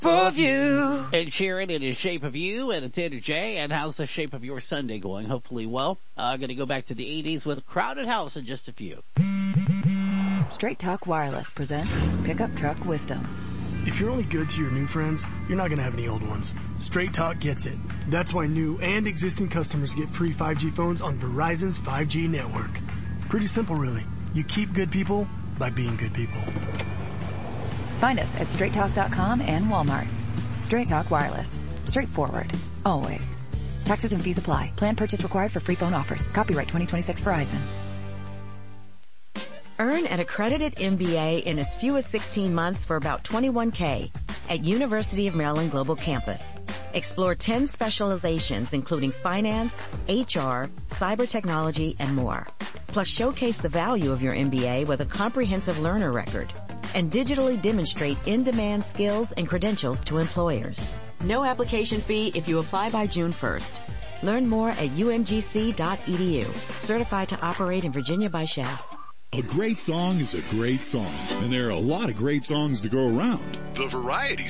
of you. And Sharon, it is Shape of You, and it's Ed J. And how's the shape of your Sunday going? Hopefully well. Going to go back to the 80s with a Crowded House in just a few. Straight Talk Wireless presents Pickup Truck Wisdom. If you're only good to your new friends, you're not going to have any old ones. Straight Talk gets it. That's why new and existing customers get free 5G phones on Verizon's 5G network. Pretty simple, really. You keep good people by being good people. Find us at straighttalk.com and Walmart. Straight Talk Wireless. Straightforward. Always. Taxes and fees apply. Plan purchase required for free phone offers. Copyright 2026 Verizon. Earn an accredited MBA in as few as 16 months for about $21K at University of Maryland Global Campus. Explore 10 specializations including finance, HR, cyber technology, and more. Plus showcase the value of your MBA with a comprehensive learner record and digitally demonstrate in-demand skills and credentials to employers. No application fee if you apply by June 1st. Learn more at umgc.edu. Certified to operate in Virginia by Shell. A great song is a great song, and there are a lot of great songs to go around. The variety